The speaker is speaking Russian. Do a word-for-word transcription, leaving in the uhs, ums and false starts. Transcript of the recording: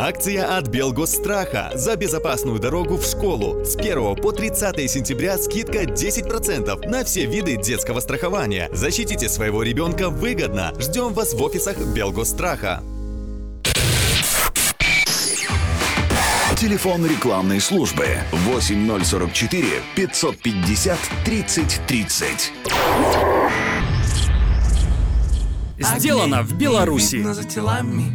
Акция от Белгосстраха за безопасную дорогу в школу. С первого по тридцатое сентября скидка десять процентов на все виды детского страхования. Защитите своего ребенка выгодно. Ждем вас в офисах Белгосстраха. Телефон рекламной службы восемь ноль сорок четыре пятьсот пятьдесят тридцать тридцать. Сделано в Беларуси. Видно за телами